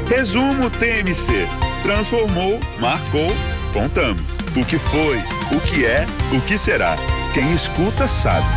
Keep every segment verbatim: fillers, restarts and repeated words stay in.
Resumo T M C. Transformou, marcou, contamos. O que foi, o que é, o que será. Quem escuta sabe.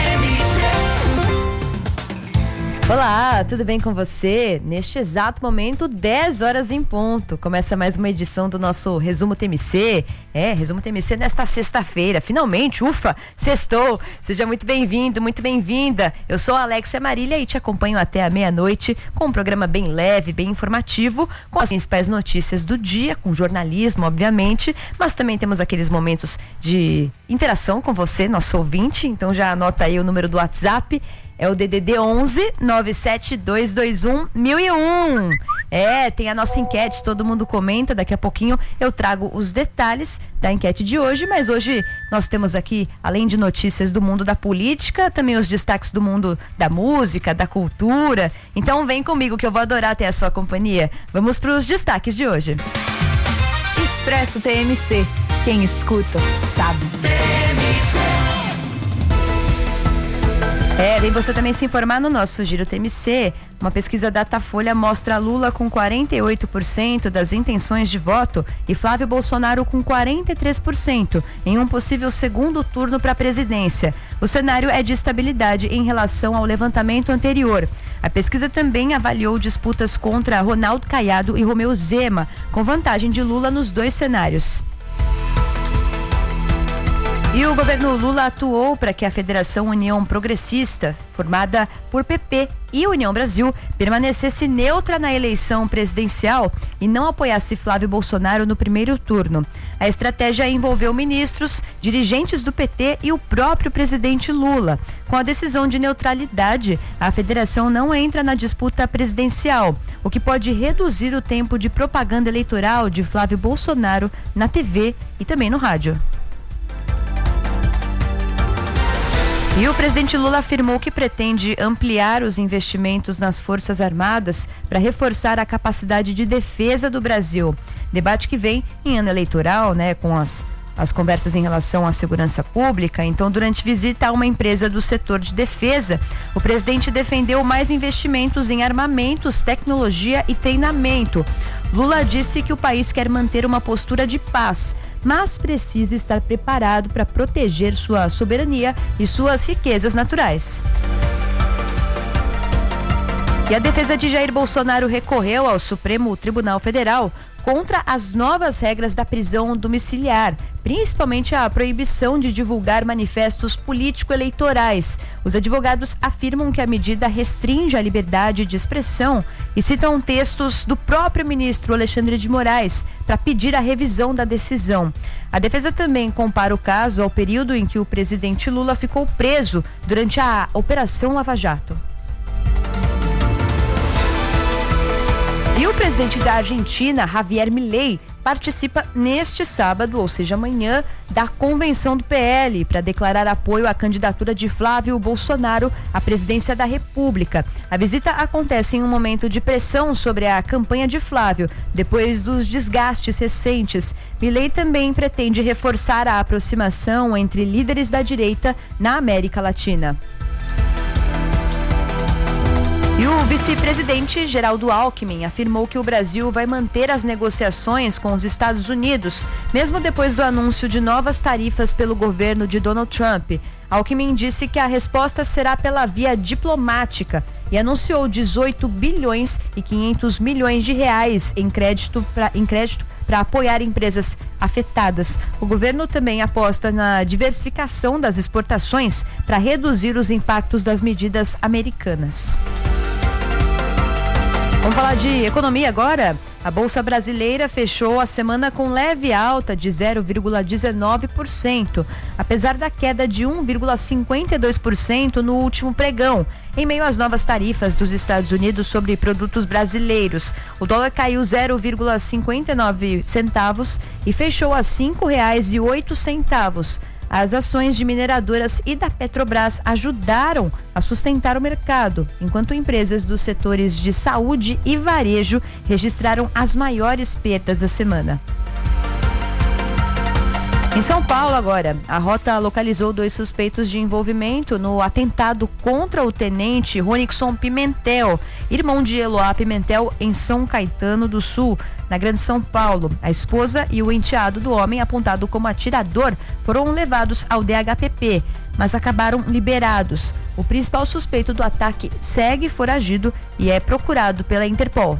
Olá, tudo bem com você? Neste exato momento, dez horas em ponto. Começa mais uma edição do nosso Resumo T M C. É, Resumo T M C nesta sexta-feira. Finalmente, ufa, sextou. Seja muito bem-vindo, muito bem-vinda. Eu sou a Alexia Marília e te acompanho até a meia-noite com um programa bem leve, bem informativo, com as principais notícias do dia, com jornalismo, obviamente, mas também temos aqueles momentos de interação com você, nosso ouvinte. Então já anota aí o número do WhatsApp. É o D D D onze nove sete dois dois um mil e um. É, tem a nossa enquete, todo mundo comenta. Daqui a pouquinho eu trago os detalhes da enquete de hoje, mas hoje nós temos aqui, além de notícias do mundo da política, também os destaques do mundo da música, da cultura. Então vem comigo que eu vou adorar ter a sua companhia. Vamos para os destaques de hoje. Expresso T M C. Quem escuta sabe. T M C. É, vem você também se informar no nosso Giro T M C. Uma pesquisa Datafolha mostra Lula com quarenta e oito por cento das intenções de voto e Flávio Bolsonaro com quarenta e três por cento em um possível segundo turno para a presidência. O cenário é de estabilidade em relação ao levantamento anterior. A pesquisa também avaliou disputas contra Ronaldo Caiado e Romeu Zema, com vantagem de Lula nos dois cenários. E o governo Lula atuou para que a Federação União Progressista, formada por P P e União Brasil, permanecesse neutra na eleição presidencial e não apoiasse Flávio Bolsonaro no primeiro turno. A estratégia envolveu ministros, dirigentes do P T e o próprio presidente Lula. Com a decisão de neutralidade, a federação não entra na disputa presidencial, o que pode reduzir o tempo de propaganda eleitoral de Flávio Bolsonaro na T V e também no rádio. E o presidente Lula afirmou que pretende ampliar os investimentos nas Forças Armadas para reforçar a capacidade de defesa do Brasil. Debate que vem em ano eleitoral, né, com as, as conversas em relação à segurança pública. Então, durante visita a uma empresa do setor de defesa, o presidente defendeu mais investimentos em armamentos, tecnologia e treinamento. Lula disse que o país quer manter uma postura de paz, mas precisa estar preparado para proteger sua soberania e suas riquezas naturais. E a defesa de Jair Bolsonaro recorreu ao Supremo Tribunal Federal contra as novas regras da prisão domiciliar, principalmente a proibição de divulgar manifestos político-eleitorais. Os advogados afirmam que a medida restringe a liberdade de expressão e citam textos do próprio ministro Alexandre de Moraes para pedir a revisão da decisão. A defesa também compara o caso ao período em que o presidente Lula ficou preso durante a Operação Lava Jato. E o presidente da Argentina, Javier Milei, participa neste sábado, ou seja, amanhã, da convenção do P L para declarar apoio à candidatura de Flávio Bolsonaro à presidência da República. A visita acontece em um momento de pressão sobre a campanha de Flávio, depois dos desgastes recentes. Milei também pretende reforçar a aproximação entre líderes da direita na América Latina. E o vice-presidente Geraldo Alckmin afirmou que o Brasil vai manter as negociações com os Estados Unidos, mesmo depois do anúncio de novas tarifas pelo governo de Donald Trump. Alckmin disse que a resposta será pela via diplomática e anunciou dezoito bilhões e quinhentos milhões de reais em crédito para em crédito para apoiar empresas afetadas. O governo também aposta na diversificação das exportações para reduzir os impactos das medidas americanas. Vamos falar de economia agora? A Bolsa Brasileira fechou a semana com leve alta de zero vírgula dezenove por cento, apesar da queda de um vírgula cinquenta e dois por cento no último pregão, em meio às novas tarifas dos Estados Unidos sobre produtos brasileiros. O dólar caiu zero vírgula cinquenta e nove centavos e fechou a cinco reais e oito centavos. As ações de mineradoras e da Petrobras ajudaram a sustentar o mercado, enquanto empresas dos setores de saúde e varejo registraram as maiores perdas da semana. Em São Paulo agora, a Rota localizou dois suspeitos de envolvimento no atentado contra o tenente Ronixon Pimentel, irmão de Eloá Pimentel, em São Caetano do Sul, na Grande São Paulo. A esposa e o enteado do homem, apontado como atirador, foram levados ao D H P P, mas acabaram liberados. O principal suspeito do ataque segue foragido e é procurado pela Interpol.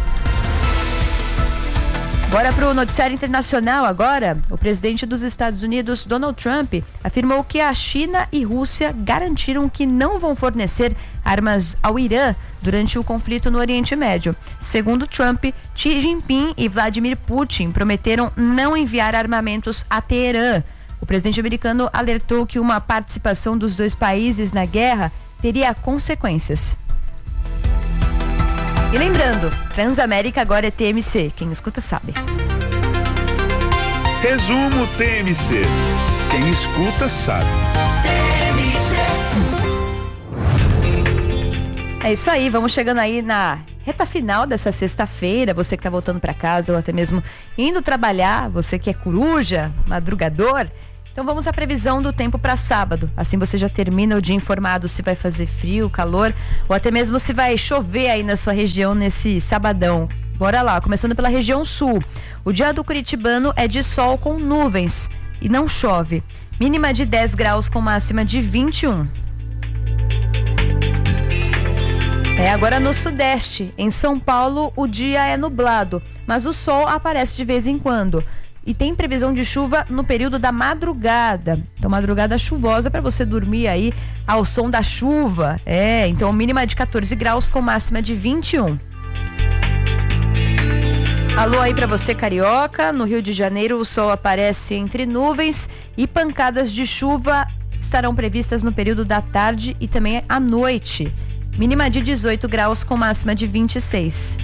Bora para o noticiário internacional agora. O presidente dos Estados Unidos, Donald Trump, afirmou que a China e Rússia garantiram que não vão fornecer armas ao Irã durante o conflito no Oriente Médio. Segundo Trump, Xi Jinping e Vladimir Putin prometeram não enviar armamentos a Teherã. O presidente americano alertou que uma participação dos dois países na guerra teria consequências. E lembrando, Transamérica agora é T M C. Quem escuta sabe. Resumo T M C. Quem escuta sabe. É isso aí, vamos chegando aí na reta final dessa sexta-feira. Você que está voltando para casa ou até mesmo indo trabalhar, você que é coruja, madrugador. Então vamos à previsão do tempo para sábado. Assim você já termina o dia informado se vai fazer frio, calor ou até mesmo se vai chover aí na sua região nesse sabadão. Bora lá, começando pela região sul. O dia do curitibano é de sol com nuvens e não chove. Mínima de dez graus com máxima de vinte e um. É, agora no sudeste, em São Paulo, o dia é nublado, mas o sol aparece de vez em quando. E tem previsão de chuva no período da madrugada. Então, madrugada chuvosa para você dormir aí ao som da chuva. É, então mínima de quatorze graus com máxima de vinte e um. Alô aí para você, carioca. No Rio de Janeiro, o sol aparece entre nuvens e pancadas de chuva estarão previstas no período da tarde e também à noite. Mínima de dezoito graus com máxima de vinte e seis.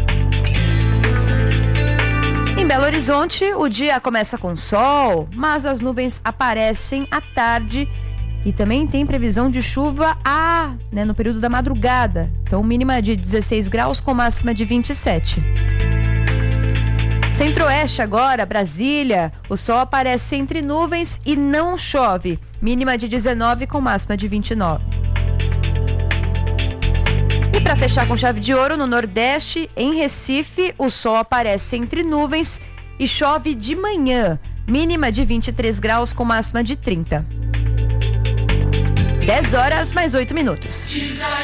Em Belo Horizonte, o dia começa com sol, mas as nuvens aparecem à tarde e também tem previsão de chuva a, né, no período da madrugada. Então, mínima de dezesseis graus com máxima de vinte e sete. Centro-Oeste agora, Brasília, o sol aparece entre nuvens e não chove. Mínima de dezenove com máxima de vinte e nove. E para fechar com chave de ouro, no Nordeste, em Recife, o sol aparece entre nuvens e chove de manhã. Mínima de vinte e três graus com máxima de trinta. dez horas mais oito minutos.